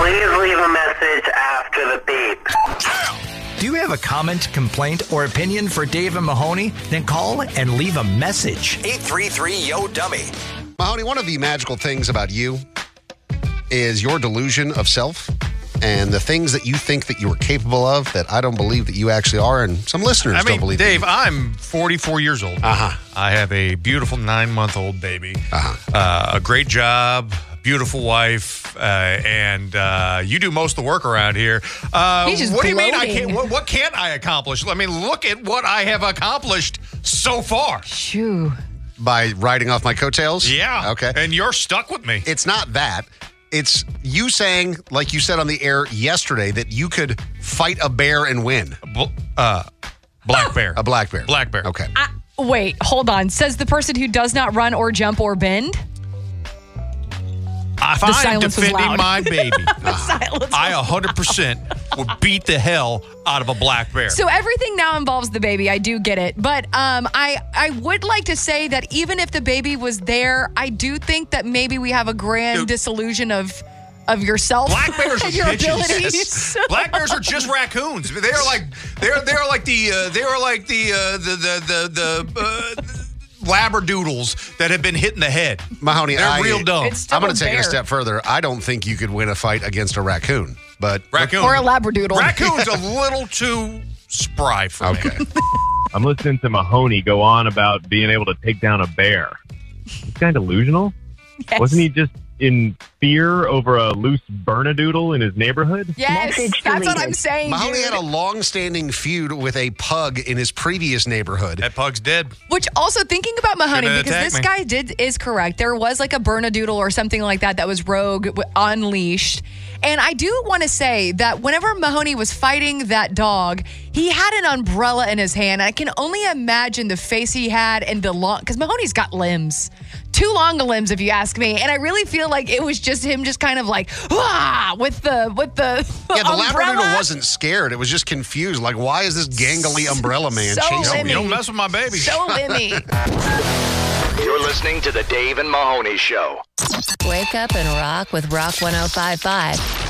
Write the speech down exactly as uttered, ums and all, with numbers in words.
Please leave a message after the beep. Do you have a comment, complaint, or opinion for Dave and Mahoney? Then call and leave a message. eight three three, Y O, dummy. Mahoney, one of the magical things about you is your delusion of self and the things that you think that you are capable of that I don't believe that you actually are, and some listeners I mean, don't believe Dave, that you. I'm forty-four years old. Uh-huh. I have a beautiful nine-month-old baby, Uh-huh. uh, a great job, beautiful wife, uh, and uh, you do most of the work around here. Uh, He's just what do you mean I gloating. can't? What, what can't I accomplish? I mean, look at what I have accomplished so far. Shoo. By riding off my coattails? Yeah. Okay. And you're stuck with me. It's not that. It's you saying, like you said on the air yesterday, that you could fight a bear and win. Bl- uh, black bear. A black bear. Black bear. Okay. I, wait, hold on. Says the person who does not run or jump or bend? If The I'm silence was defending loud. my baby, The silence. I one hundred percent would beat the hell out of a black bear. So everything now involves the baby. I do get it. But um, I, I would like to say that even if the baby was there, I do think that maybe we have a grand Dude. disillusion of of yourself. Black bears are and your bitches. abilities. Black bears are just raccoons. They are like they're they're like the uh, they are like the uh, the the the, the uh, labradoodles that have been hit in the head. Mahoney, They're I, real dumb. It's still I'm going a to take it bear. a step further. I don't think you could win a fight against a raccoon. But Raccoon Or a labradoodle. Raccoon's a little too spry for me. okay. I'm listening to Mahoney go on about being able to take down a bear. This guy delusional? Yes. Wasn't he just in fear over a loose Bernedoodle in his neighborhood? Yes, Message that's what deleted. I'm saying, Mahoney dude. had a long-standing feud with a pug in his previous neighborhood. That pug's dead. Which also thinking about Mahoney, Shouldn't because attack this me. guy did is correct. There was like a Bernedoodle or something like that that was rogue, w- unleashed. And I do want to say that whenever Mahoney was fighting that dog, he had an umbrella in his hand. I can only imagine the face he had and the long, because Mahoney's got limbs. Too long a limbs, if you ask me. And I really feel like it was just him just kind of like, ah, with the, with the Yeah, the umbrella. Labradoodle wasn't scared. It was just confused. Like, why is this gangly umbrella man So chasing limmy. me? You don't mess with my baby. So limmy. You're listening to the Dave and Mahoney Show. Wake up and rock with Rock one oh five point five.